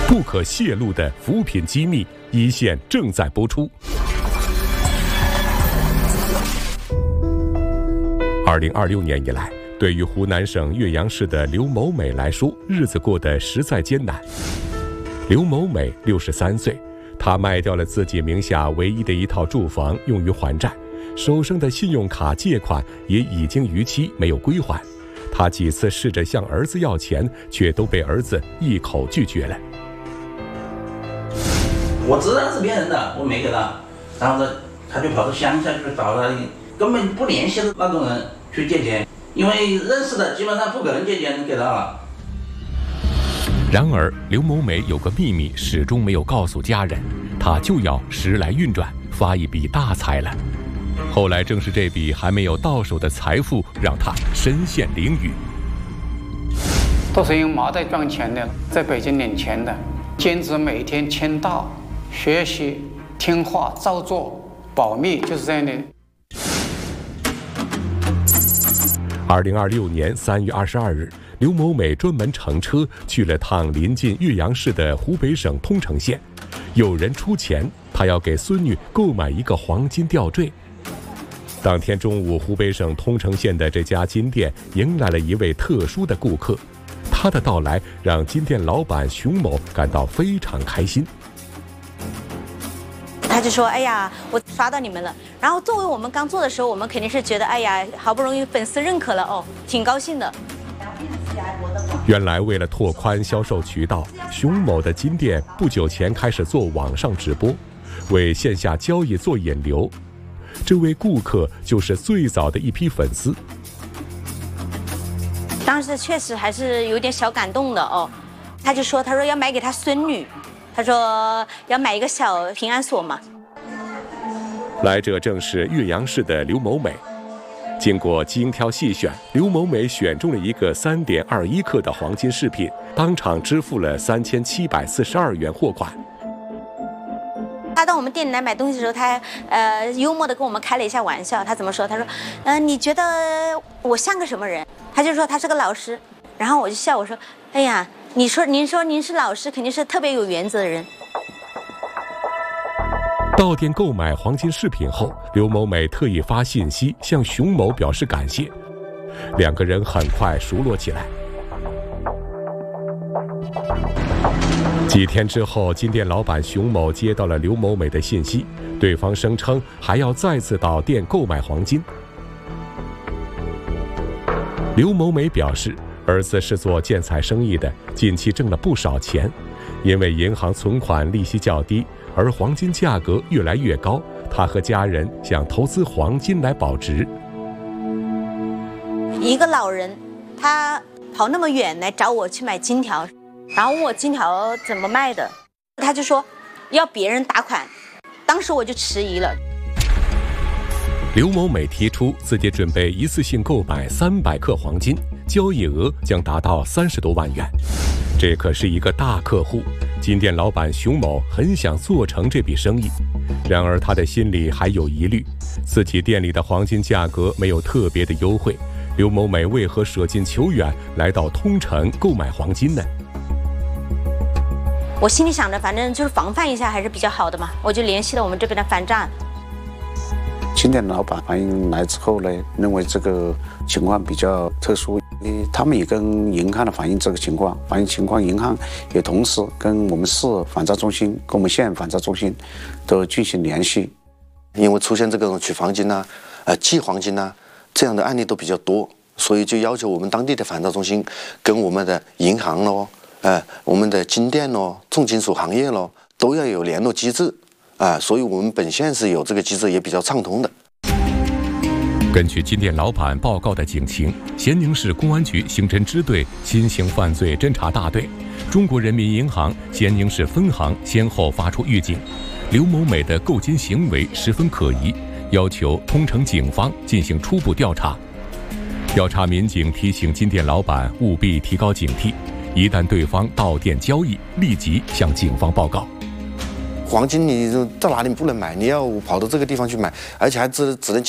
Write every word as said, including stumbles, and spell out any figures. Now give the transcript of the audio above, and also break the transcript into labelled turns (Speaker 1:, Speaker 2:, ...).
Speaker 1: 不可泄露的扶贫机密，一线正在播出。二零二六年以来，对于湖南省岳阳市的刘某美来说，日子过得实在艰难。刘某美六十三岁，她卖掉了自己名下唯一的一套住房用于还债，手上的信用卡借款也已经逾期没有归还。她几次试着向儿子要钱，却都被儿子一口拒绝了。
Speaker 2: 我知道是骗人的，我没给他，然后呢，他就跑到乡下去找他根本不联系的那种人去借钱，因为认识的基本上不可能借钱给他了。
Speaker 1: 然而，刘某美有个秘密始终没有告诉家人，她就要时来运转，发一笔大财了。后来正是这笔还没有到手的财富，让她身陷囹圄。
Speaker 3: 都是用麻袋装钱的，在北京领钱的，坚持每天签到、学习、听话、照做、保密，就是这样的。
Speaker 1: 二零二六年三月二十二日，刘某美专门乘车去了趟临近岳阳市的湖北省通城县，有人出钱，她要给孙女购买一个黄金吊坠。当天中午，湖北省通城县的这家金店迎来了一位特殊的顾客，他的到来让金店老板熊某感到非常开心。
Speaker 4: 他就说：“哎呀，我刷到你们了。”然后作为我们刚做的时候，我们肯定是觉得：“哎呀，好不容易粉丝认可了哦，挺高兴的。”
Speaker 1: 原来为了拓宽销售渠道，熊某的金店不久前开始做网上直播，为线下交易做引流。这位顾客就是最早的一批粉丝。
Speaker 4: 当时确实还是有点小感动的哦。他就说：“他说要买给他孙女。”他说要买一个小平安锁嘛。
Speaker 1: 来者正是岳阳市的刘某美。经过精挑细选，刘某美选中了一个 三点二一 克的黄金饰品，当场支付了三千七百四十二元货款。
Speaker 4: 他到我们店里来买东西的时候，他呃幽默地跟我们开了一下玩笑。他怎么说？他说：“嗯、呃，你觉得我像个什么人？”他就说他是个老师。然后我就笑，我说：“哎呀，你说您说您是老师，肯定是特别有原则的人。”
Speaker 1: 到店购买黄金饰品后，刘某美特意发信息向熊某表示感谢，两个人很快熟络起来。几天之后，金店老板熊某接到了刘某美的信息，对方声称还要再次到店购买黄金。刘某美表示，儿子是做建材生意的，近期挣了不少钱，因为银行存款利息较低，而黄金价格越来越高，他和家人想投资黄金来保值。
Speaker 4: 一个老人，他跑那么远来找我去买金条，然后问我金条怎么卖的，他就说要别人打款，当时我就迟疑了。
Speaker 1: 刘某美提出自己准备一次性购买三百克黄金，交易额将达到三十多万元，这可是一个大客户。金店老板熊某很想做成这笔生意，然而他的心里还有疑虑，自己店里的黄金价格没有特别的优惠，刘某美为何舍近求远来到通城购买黄金呢？
Speaker 4: 我心里想着，反正就是防范一下还是比较好的嘛，我就联系了我们这边的反诈。
Speaker 5: 金店老板反映来之后呢，认为这个情况比较特殊，他们也跟银行的反映这个情况，反映情况，银行也同时跟我们市反诈中心、跟我们县反诈中心都进行联系。
Speaker 6: 因为出现这种取黄金呐、啊、呃寄黄金呐、啊、这样的案例都比较多，所以就要求我们当地的反诈中心跟我们的银行咯、呃我们的金店咯、重金属行业咯都要有联络机制。啊，所以我们本县是有这个机制，也比较畅通的。
Speaker 1: 根据金店老板报告的警情，咸宁市公安局刑侦支队新型犯罪侦查大队、中国人民银行咸宁市分行先后发出预警，刘某美的购金行为十分可疑，要求通城警方进行初步调查。调查民警提醒金店老板务必提高警惕，一旦对方到店交易，立即向警方报告。
Speaker 6: 黄金你在哪里不能买？你要跑到这个地方去买，而且还只只能